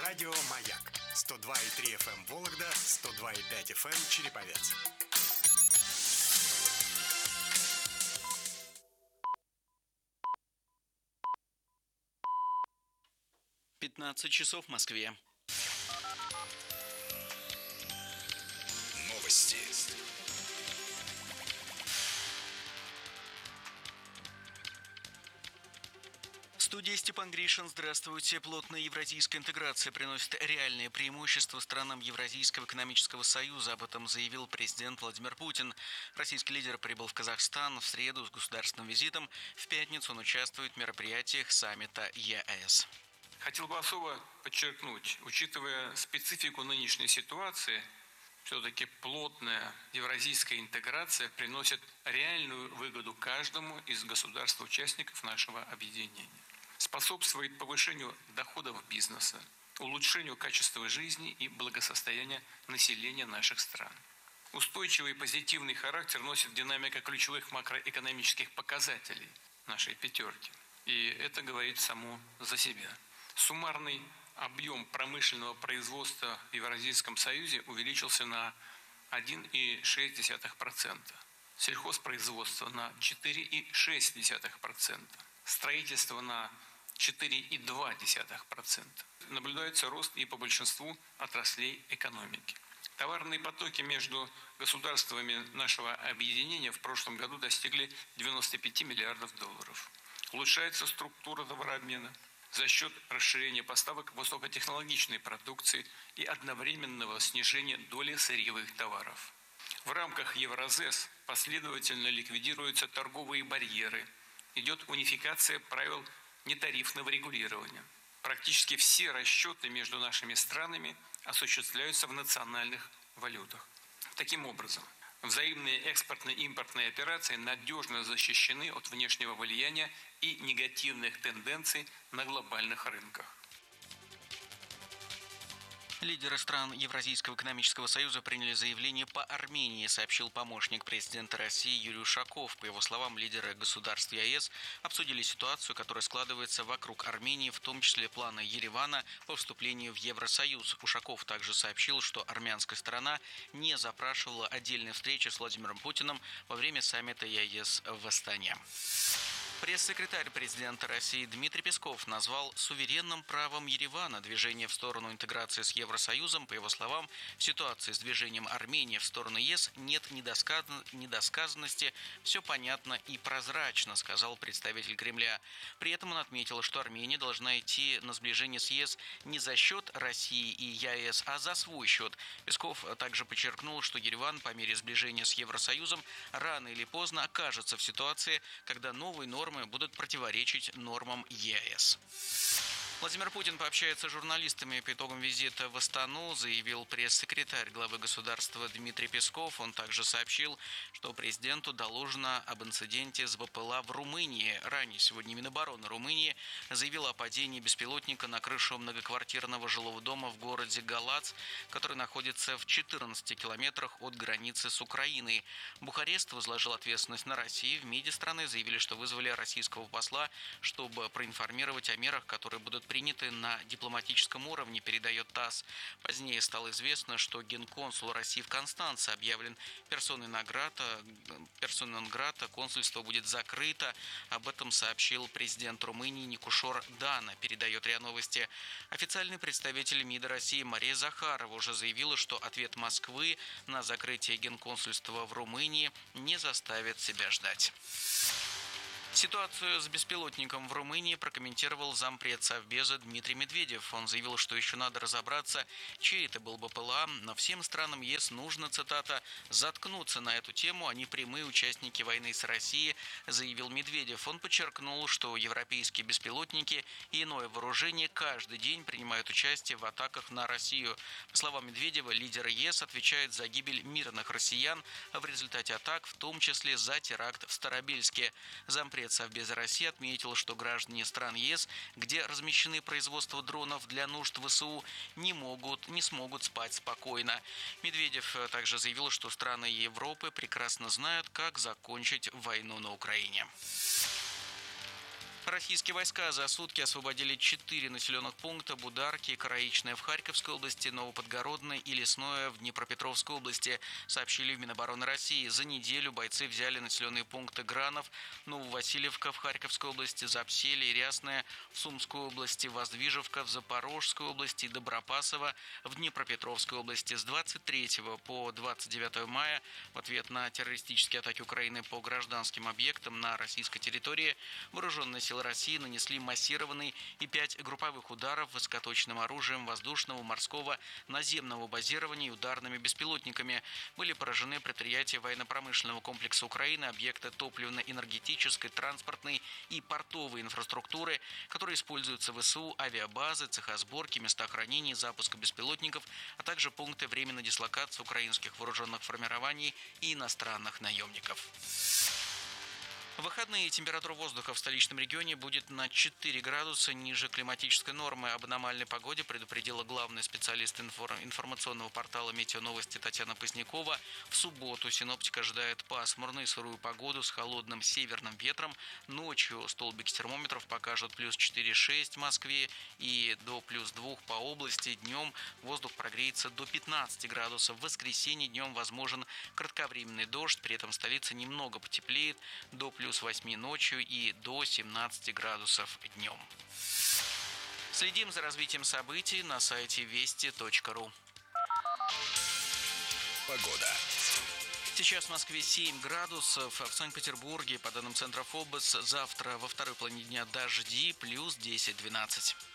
Радио «Маяк». 102,3 FM Вологда, 102,5 FM Череповец. часов в Москве. Новости. В студии Степан Гришин. Здравствуйте. Плотная евразийская интеграция приносит реальные преимущества странам Евразийского экономического союза. Об этом заявил президент Владимир Путин. Российский лидер прибыл в Казахстан в среду с государственным визитом. В пятницу он участвует в мероприятиях саммита ЕС. Хотел бы особо подчеркнуть, учитывая специфику нынешней ситуации, все-таки плотная евразийская интеграция приносит реальную выгоду каждому из государств-участников нашего объединения. Способствует повышению доходов бизнеса, улучшению качества жизни и благосостояния населения наших стран. Устойчивый и позитивный характер носит динамика ключевых макроэкономических показателей нашей пятерки. И это говорит само за себя. Суммарный объем промышленного производства в Евразийском союзе увеличился на 1,6%, сельхозпроизводство на 4,6%, строительство на 4,2%. Наблюдается рост и по большинству отраслей экономики. Товарные потоки между государствами нашего объединения в прошлом году достигли 95 миллиардов долларов. Улучшается структура товарообмена за счет расширения поставок высокотехнологичной продукции и одновременного снижения доли сырьевых товаров. В рамках Евразес последовательно ликвидируются торговые барьеры, идет унификация правил нетарифного регулирования. Практически все расчеты между нашими странами осуществляются в национальных валютах. Таким образом, взаимные экспортно-импортные операции надежно защищены от внешнего влияния и негативных тенденций на глобальных рынках. Лидеры стран Евразийского экономического союза приняли заявление по Армении, сообщил помощник президента России Юрий Ушаков. По его словам, лидеры государств ЕС обсудили ситуацию, которая складывается вокруг Армении, в том числе планы Еревана по вступлению в Евросоюз. Ушаков также сообщил, что армянская сторона не запрашивала отдельной встречи с Владимиром Путиным во время саммита ЕС в Астане. Пресс-секретарь президента России Дмитрий Песков назвал суверенным правом Еревана движение в сторону интеграции с Евросоюзом. По его словам, в ситуации с движением Армении в сторону ЕС нет недосказанности, все понятно и прозрачно, сказал представитель Кремля. При этом он отметил, что Армения должна идти на сближение с ЕС не за счет России и ЕС, а за свой счет. Песков также подчеркнул, что Ереван по мере сближения с Евросоюзом рано или поздно окажется в ситуации, когда новые нормы будут противоречить нормам ЕС. Владимир Путин пообщается с журналистами по итогам визита в Астану, заявил пресс-секретарь главы государства Дмитрий Песков. Он также сообщил, что президенту доложено об инциденте с БПЛА в Румынии. Ранее сегодня Минобороны Румынии заявила о падении беспилотника на крышу многоквартирного жилого дома в городе Галац, который находится в 14 километрах от границы с Украиной. Бухарест возложил ответственность на Россию. В МИДе страны заявили, что вызвали российского посла, чтобы проинформировать о мерах, которые будут приняты на дипломатическом уровне, передает ТАСС. Позднее стало известно, что генконсул России в Констанце объявлен персоной нон-грата, консульство будет закрыто. Об этом сообщил президент Румынии Никушор Дана, передает РИА Новости. Официальный представитель МИДа России Мария Захарова уже заявила, что ответ Москвы на закрытие генконсульства в Румынии не заставит себя ждать. Ситуацию с беспилотником в Румынии прокомментировал зампред Совбеза Дмитрий Медведев. Он заявил, что еще надо разобраться, чей это был БПЛА, но всем странам ЕС нужно, цитата, «заткнуться на эту тему, они прямые участники войны с Россией», заявил Медведев. Он подчеркнул, что европейские беспилотники и иное вооружение каждый день принимают участие в атаках на Россию. По словам Медведева, лидеры ЕС отвечают за гибель мирных россиян в результате атак, в том числе за теракт в Старобельске. Зампред Совбеза России отметил, что граждане стран ЕС, где размещены производства дронов для нужд ВСУ, не смогут спать спокойно. Медведев также заявил, что страны Европы прекрасно знают, как закончить войну на Украине. Российские войска за сутки освободили 4 населенных пункта: Бударки, Караичное в Харьковской области, Новоподгородное и Лесное в Днепропетровской области, сообщили в Минобороны России. За неделю бойцы взяли населенные пункты Гранов, Нововасильевка в Харьковской области, Запселье и Рясное в Сумской области, Воздвижевка в Запорожской области и Добропасово в Днепропетровской области. С 23 по 29 мая в ответ на террористические атаки Украины по гражданским объектам на российской территории вооруженные силы России нанесли массированный и 5 групповых ударов высокоточным оружием воздушного, морского, наземного базирования и ударными беспилотниками. Были поражены предприятия военно-промышленного комплекса Украины, объекты топливно-энергетической, транспортной и портовой инфраструктуры, которые используются в ВСУ, авиабазы, цеха сборки, места хранения и запуска беспилотников, а также пункты временной дислокации украинских вооруженных формирований и иностранных наемников. В выходные температура воздуха в столичном регионе будет на 4 градуса ниже климатической нормы. Об аномальной погоде предупредила главный специалист информационного портала «Метеоновости» Татьяна Позднякова. В субботу синоптик ожидает пасмурную и сырую погоду с холодным северным ветром. Ночью столбики термометров покажут плюс 4,6 в Москве и до плюс 2 по области. Днем воздух прогреется до 15 градусов. В воскресенье днем возможен кратковременный дождь. При этом столица немного потеплеет до плюс 8 ночью и до 17 градусов днем. Следим за развитием событий на сайте вести.ру. Погода. Сейчас в Москве 7 градусов, в Санкт-Петербурге, по данным центра ФОБОС, завтра во второй половине дня дожди, плюс 10-12.